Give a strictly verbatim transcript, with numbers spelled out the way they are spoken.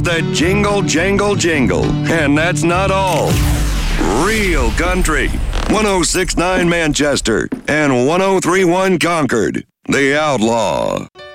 the jingle, jangle, jingle. And that's not all. Real country. one oh six point nine Manchester and one oh three point one Concord. The Outlaw.